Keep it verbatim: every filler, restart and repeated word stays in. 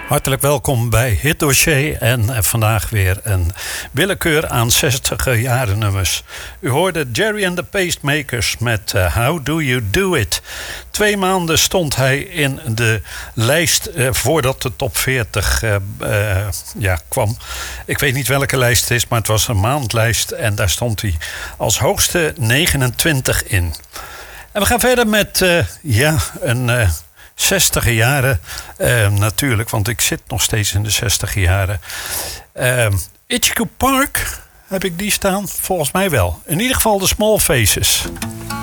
Hartelijk welkom bij Hit Dossier en vandaag weer een willekeur aan zestiger jaren nummers. U hoorde Jerry and the Pacemakers met uh, How Do You Do It. Twee maanden stond hij in de lijst uh, voordat de top veertig uh, uh, ja, kwam. Ik weet niet welke lijst het is, maar het was een maandlijst en daar stond hij als hoogste negenentwintig in. En we gaan verder met uh, ja, een... Uh, zestiger jaren, uh, natuurlijk, want ik zit nog steeds in de zestiger jaren. Uh, Itchy Park, heb ik die staan? Volgens mij wel. In ieder geval de Small Faces.